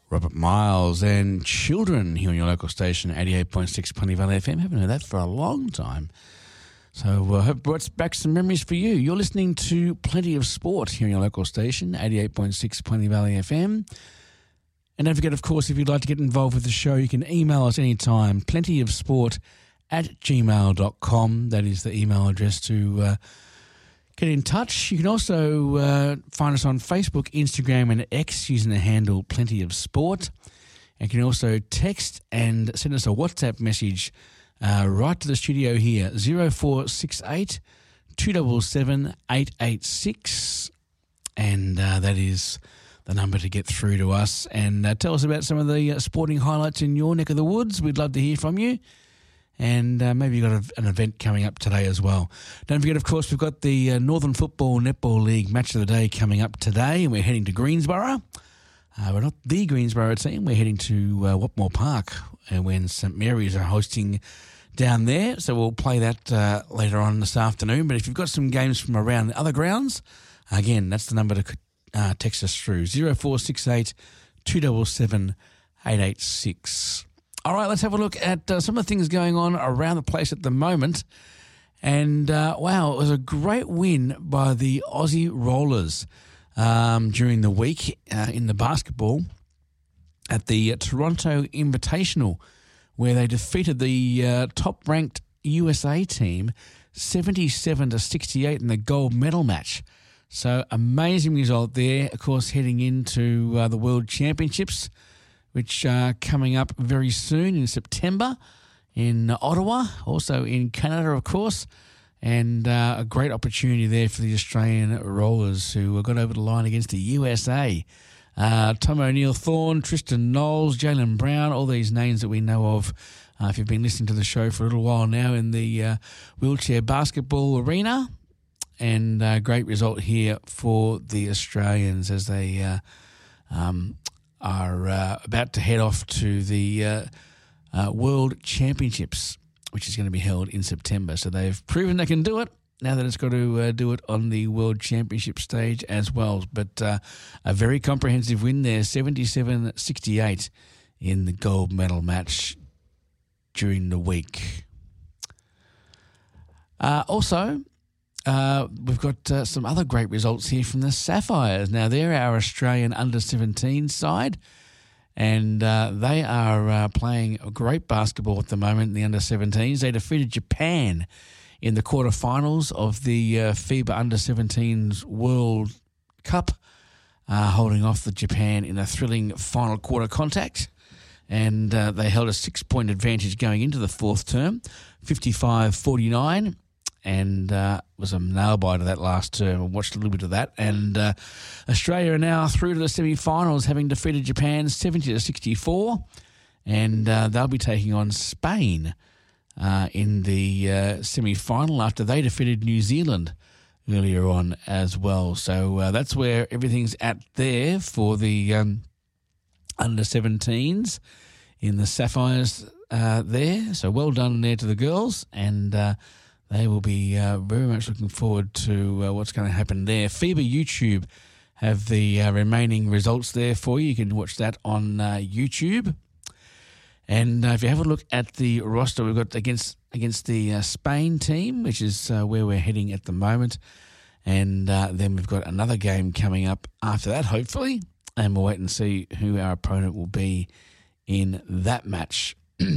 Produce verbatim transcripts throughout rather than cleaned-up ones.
Robert Miles and Children here on your local station, eighty-eight point six Plenty Valley F M. Haven't heard that for a long time. So I uh, hope it brought back some memories for you. You're listening to Plenty of Sport here on your local station, eighty-eight point six Plenty Valley F M. And don't forget, of course, if you'd like to get involved with the show, you can email us anytime, plentyofsport at gmail dot com. That is the email address to uh, get in touch. You can also uh, find us on Facebook, Instagram and X using the handle Plenty of Sport. And you can also text and send us a WhatsApp message uh, right to the studio here, zero four six eight, two seven seven, eight eight six. And uh, that is the number to get through to us. And uh, tell us about some of the uh, sporting highlights in your neck of the woods. We'd love to hear from you. And uh, maybe you've got a, an event coming up today as well. Don't forget, of course, we've got the uh, Northern Football Netball League Match of the Day coming up today, and we're heading to Greensborough. Uh, we're not the Greensborough team. We're heading to uh, Watmore Park, and when St Mary's are hosting down there. So we'll play that uh, later on this afternoon. But if you've got some games from around the other grounds, again, that's the number to uh, text us through, zero four six eight, two seven seven, eight eight six. All right, let's have a look at uh, some of the things going on around the place at the moment. And, uh, wow, it was a great win by the Aussie Rollers um, during the week uh, in the basketball at the uh, Toronto Invitational, where they defeated the uh, top-ranked U S A team seventy-seven to sixty-eight in the gold medal match. So, amazing result there, of course, heading into uh, the World Championships, which are coming up very soon in September in Ottawa, also in Canada, of course, and uh, a great opportunity there for the Australian Rollers who got over the line against the U S A. Uh, Tom O'Neill-Thorne, Tristan Knowles, Jaylen Brown, all these names that we know of uh, if you've been listening to the show for a little while now in the uh, wheelchair basketball arena. And a uh, great result here for the Australians as they uh, um, are uh, about to head off to the uh, uh, World Championships, which is going to be held in September. So they've proven they can do it. Now that it's got to uh, do it on the World Championship stage as well. But uh, a very comprehensive win there, seventy-seven sixty-eight in the gold medal match during the week. Uh, also, Uh, we've got uh, some other great results here from the Sapphires. Now, they're our Australian under seventeen side, and uh, they are uh, playing great basketball at the moment in the under seventeens. They defeated Japan in the quarterfinals of the uh, FIBA under seventeens World Cup, uh, holding off the Japan in a thrilling final quarter contact. And uh, they held a six-point advantage going into the fourth term, fifty-five forty-nine. And uh, was a nail-biter that last term. I watched a little bit of that. And uh, Australia are now through to the semi-finals, having defeated Japan seventy to sixty-four. And uh, they'll be taking on Spain uh, in the uh, semi-final after they defeated New Zealand earlier on as well. So uh, that's where everything's at there for the um, under seventeens in the Sapphires uh, there. So well done there to the girls. And Uh, They will be uh, very much looking forward to uh, what's going to happen there. FIBA YouTube have the uh, remaining results there for you. You can watch that on uh, YouTube. And uh, if you have a look at the roster we've got against against the uh, Spain team, which is uh, where we're heading at the moment. And uh, then we've got another game coming up after that, hopefully. And we'll wait and see who our opponent will be in that match.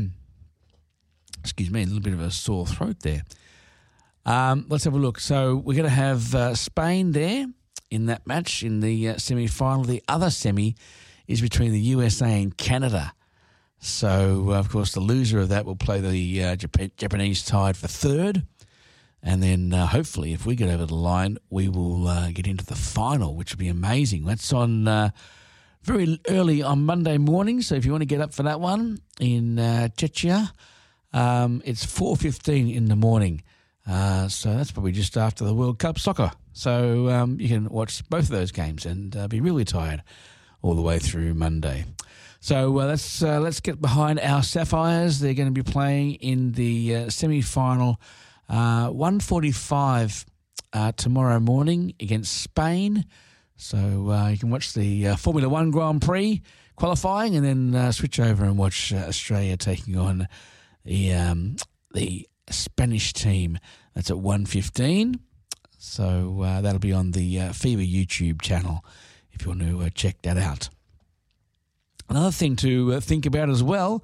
Excuse me, a little bit of a sore throat there. Um, let's have a look. So we're going to have uh, Spain there in that match in the uh, semi-final. The other semi is between the U S A and Canada. So, uh, of course, the loser of that will play the uh, Jap- Japanese side for third. And then uh, hopefully, if we get over the line, we will uh, get into the final, which will be amazing. That's on uh, very early on Monday morning. So if you want to get up for that one in uh, Czechia, um, it's four fifteen in the morning. Uh, so that's probably just after the World Cup soccer. So um, you can watch both of those games and uh, be really tired all the way through Monday. So uh, let's uh, let's get behind our Sapphires. They're going to be playing in the uh, semi-final uh, one forty-five uh, tomorrow morning against Spain. So uh, you can watch the uh, Formula One Grand Prix qualifying, and then uh, switch over and watch uh, Australia taking on the um, the Spanish team. That's at one fifteen. So uh, that'll be on the uh, Fever YouTube channel if you want to uh, check that out. Another thing to uh, think about as well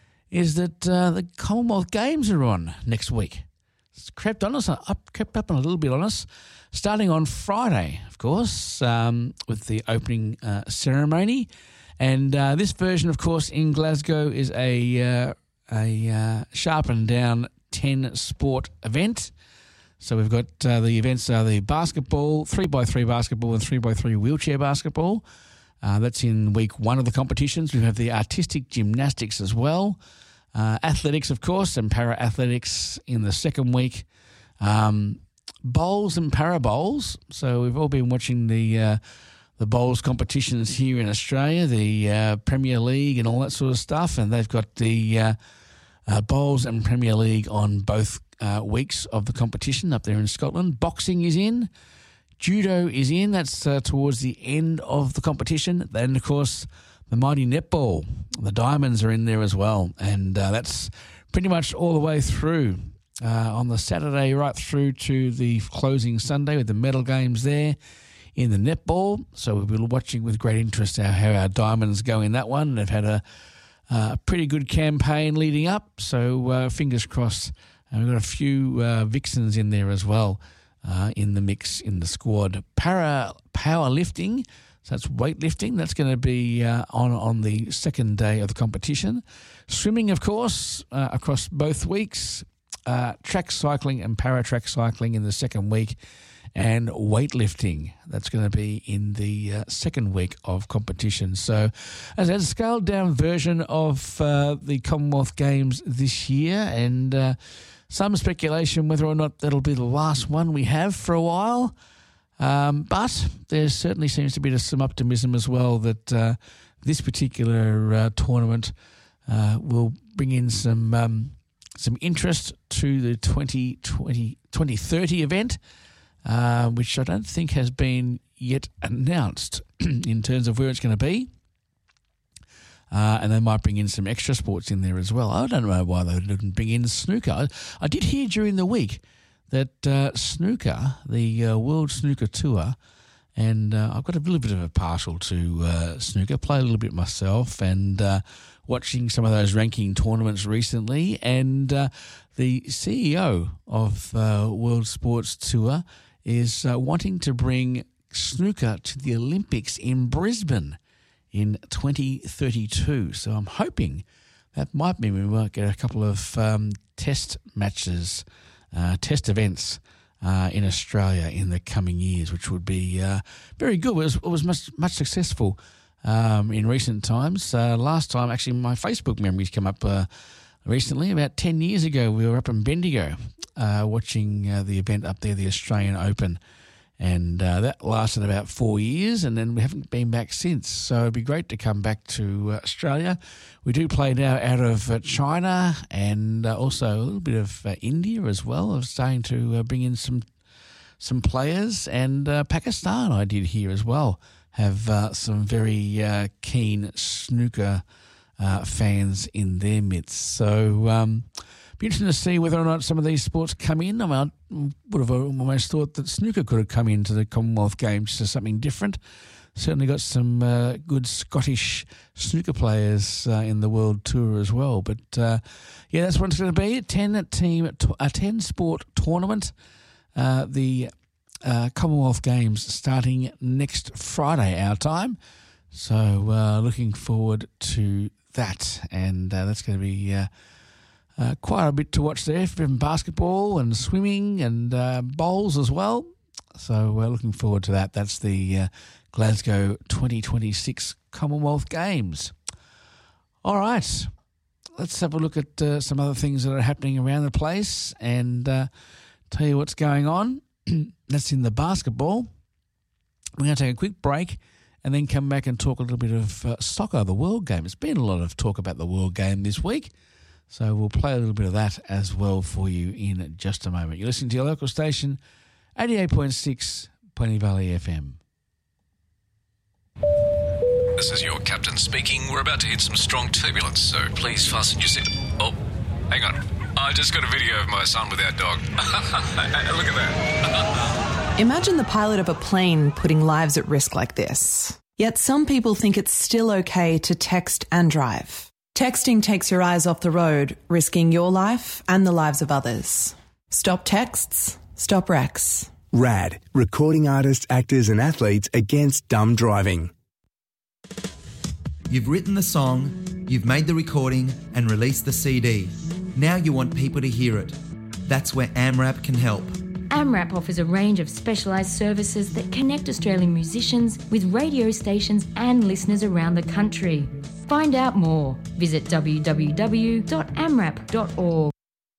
is that uh, the Commonwealth Games are on next week. It's crept on us, up, crept up a little bit on us, starting on Friday, of course, um, with the opening uh, ceremony. And uh, this version, of course, in Glasgow is a uh, a uh, sharpened down ten sport event. So we've got uh, the events are the basketball, three by three basketball and three by three wheelchair basketball. Uh, that's in week one of the competitions. We have the artistic gymnastics as well. Uh, athletics, of course, and para-athletics in the second week. Um, bowls and para-bowls. So we've all been watching the uh, the bowls competitions here in Australia, the uh, Premier League and all that sort of stuff. And they've got the uh, uh, bowls and Premier League on both uh, weeks of the competition up there in Scotland. Boxing is in. Judo is in. That's uh, towards the end of the competition. Then, of course, the mighty netball. The Diamonds are in there as well. And uh, that's pretty much all the way through uh, on the Saturday right through to the closing Sunday with the medal games there in the netball. So we'll be watching with great interest how, how our Diamonds go in that one. They've had a, a pretty good campaign leading up. So uh, fingers crossed. And we've got a few uh, Vixens in there as well. Uh, in the mix, in the squad. Para powerlifting, so that's weightlifting. That's going to be uh, on on the second day of the competition. Swimming, of course, uh, across both weeks. Uh, track cycling and para-track cycling in the second week. And weightlifting, that's going to be in the uh, second week of competition. So, as a scaled-down version of uh, the Commonwealth Games this year, and uh, some speculation whether or not that'll be the last one we have for a while. Um, but there certainly seems to be some optimism as well that uh, this particular uh, tournament uh, will bring in some um, some interest to the twenty twenty, twenty thirty event, uh, which I don't think has been yet announced in terms of where it's going to be. Uh, and they might bring in some extra sports in there as well. I don't know why they didn't bring in snooker. I, I did hear during the week that uh, snooker, the uh, World Snooker Tour, and uh, I've got a little bit of a partial to uh, snooker, play a little bit myself, and uh, watching some of those ranking tournaments recently. And uh, the C E O of uh, World Sports Tour is uh, wanting to bring snooker to the Olympics in Brisbane in twenty thirty-two. So I'm hoping that might mean we might get a couple of um, test matches, uh, test events uh, in Australia in the coming years, which would be uh, very good. It was, it was much, much successful um, in recent times. Uh, last time, actually, my Facebook memories come up uh, recently. About ten years ago, we were up in Bendigo uh, watching uh, the event up there, the Australian Open. And uh, that lasted about four years, and then we haven't been back since. So it'd be great to come back to uh, Australia. We do play now out of uh, China and uh, also a little bit of uh, India as well. I'm starting to uh, bring in some some players. And uh, Pakistan, I did hear as well, have uh, some very uh, keen snooker uh, fans in their midst. So um be interesting to see whether or not some of these sports come in. I mean, I would have almost thought that snooker could have come into the Commonwealth Games as something different. Certainly got some uh, good Scottish snooker players uh, in the World Tour as well. But, uh, yeah, that's what it's going to be. A ten-team, a ten-sport tournament. Uh, the uh, Commonwealth Games starting next Friday, our time. So uh, looking forward to that. And uh, that's going to be... Uh, Uh, quite a bit to watch there from basketball and swimming and uh, bowls as well. So we're looking forward to that. That's the uh, Glasgow twenty twenty-six Commonwealth Games. All right, let's have a look at uh, some other things that are happening around the place and uh, tell you what's going on. That's in the basketball. We're going to take a quick break and then come back and talk a little bit of uh, soccer, the World Game. There's been a lot of talk about the World Game this week. So we'll play a little bit of that as well for you in just a moment. You're listening to your local station, eighty-eight point six, Plenty Valley F M. This is your captain speaking. We're about to hit some strong turbulence, so please fasten your seat. Oh, hang on. I just got a video of my son with our dog. Look at that. Imagine the pilot of a plane putting lives at risk like this. Yet some people think it's still okay to text and drive. Texting takes your eyes off the road, risking your life and the lives of others. Stop texts, stop wrecks. RAD, recording artists, actors and athletes against dumb driving. You've written the song, you've made the recording and released the C D. Now you want people to hear it. That's where AMRAP can help. AMRAP offers a range of specialised services that connect Australian musicians with radio stations and listeners around the country. Find out more. Visit w w w dot amrap dot org.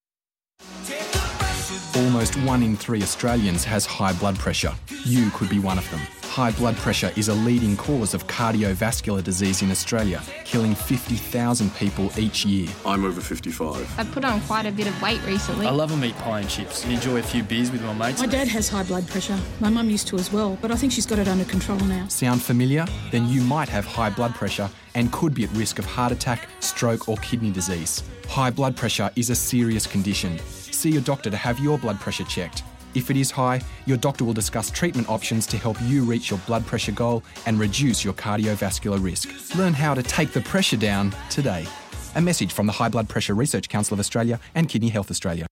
Almost one in three Australians has high blood pressure. You could be one of them. High blood pressure is a leading cause of cardiovascular disease in Australia, killing fifty thousand people each year. I'm over fifty-five. I've put on quite a bit of weight recently. I love a meat pie and chips and enjoy a few beers with my mates. My dad has high blood pressure. My mum used to as well, but I think she's got it under control now. Sound familiar? Then you might have high blood pressure and could be at risk of heart attack, stroke or kidney disease. High blood pressure is a serious condition. See your doctor to have your blood pressure checked. If it is high, your doctor will discuss treatment options to help you reach your blood pressure goal and reduce your cardiovascular risk. Learn how to take the pressure down today. A message from the High Blood Pressure Research Council of Australia and Kidney Health Australia.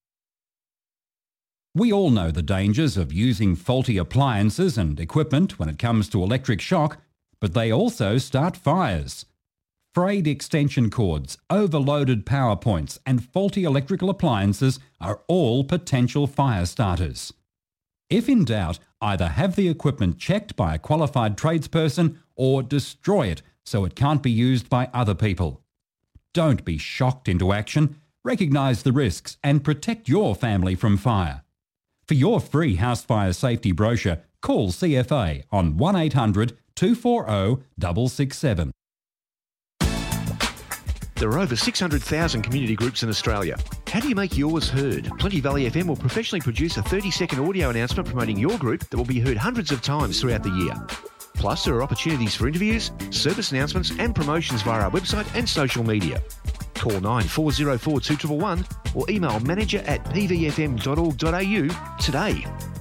We all know the dangers of using faulty appliances and equipment when it comes to electric shock, but they also start fires. Frayed extension cords, overloaded power points and faulty electrical appliances are all potential fire starters. If in doubt, either have the equipment checked by a qualified tradesperson or destroy it so it can't be used by other people. Don't be shocked into action. Recognise the risks and protect your family from fire. For your free house fire safety brochure, call C F A on one eight hundred two four zero six six seven. There are over six hundred thousand community groups in Australia. How do you make yours heard? Plenty Valley F M will professionally produce a thirty second audio announcement promoting your group that will be heard hundreds of times throughout the year. Plus, there are opportunities for interviews, service announcements and promotions via our website and social media. Call nine four zero four two one one one or email manager at p v f m dot org dot a u today.